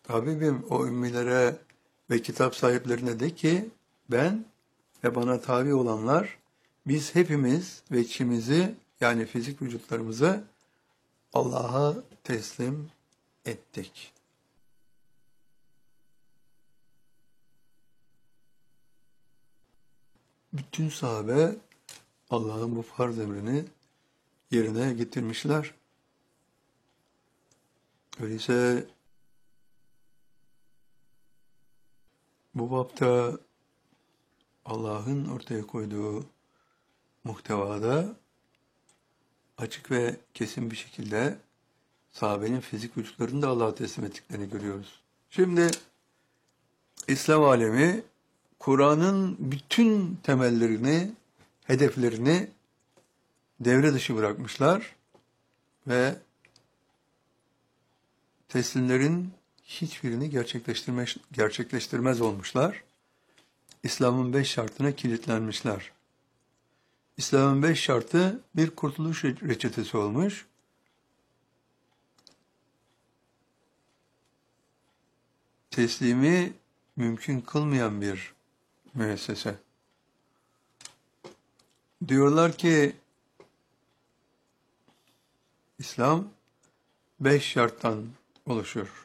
Habibim o ümmilere ve kitap sahiplerine de ki ben ve bana tabi olanlar biz hepimiz ve içimizi yani fizik vücutlarımızı Allah'a teslim ettik. Bütün sahabe Allah'ın bu farz emrini yerine getirmişler. Öyleyse bu bapta Allah'ın ortaya koyduğu muhtevada açık ve kesin bir şekilde sahabenin fizik vücutlarını da Allah'a teslim ettiklerini görüyoruz. Şimdi İslam alemi Kur'an'ın bütün temellerini, hedeflerini devre dışı bırakmışlar ve teslimlerin hiçbirini gerçekleştirmez olmuşlar. İslam'ın 5 şartına kilitlenmişler. İslam'ın 5 şartı bir kurtuluş reçetesi olmuş. Teslimi mümkün kılmayan bir müessese. Diyorlar ki İslam 5 şarttan oluşur.